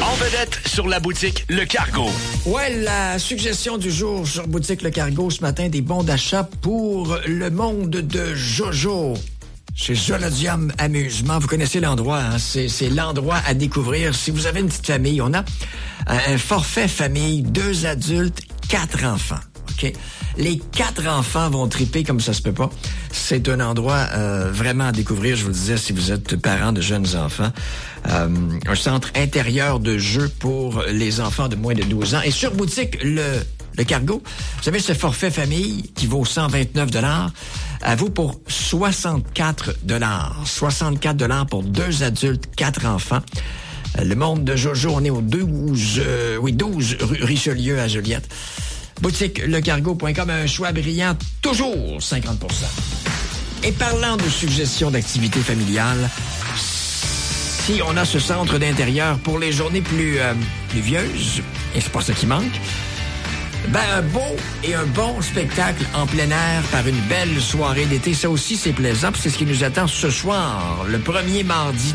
En vedette sur la boutique Le Cargo. Ouais, la suggestion du jour sur boutique Le Cargo ce matin, des bons d'achat pour le monde de Jojo. Chez Jolodium Amusement, vous connaissez l'endroit, hein? C'est l'endroit à découvrir. Si vous avez une petite famille, on a un forfait famille, 2 adultes, 4 enfants. OK? Les 4 enfants vont triper comme ça se peut pas. C'est un endroit vraiment à découvrir, je vous le disais, si vous êtes parents de jeunes enfants. Un centre intérieur de jeu pour les enfants de moins de 12 ans. Et sur boutique Le Cargo, vous savez, ce forfait famille qui vaut 129 $, vaut pour 64 $. 64 $ pour 2 adultes, 4 enfants. Le monde de Jojo, on est au 12 rue Richelieu à Joliette. Boutique lecargo.com, un choix brillant, toujours 50%. Et parlant de suggestions d'activités familiales, si on a ce centre d'intérieur pour les journées plus pluvieuses, et c'est pas ça qui manque, un beau et un bon spectacle en plein air par une belle soirée d'été, ça aussi c'est plaisant, puis c'est ce qui nous attend ce soir, le premier mardi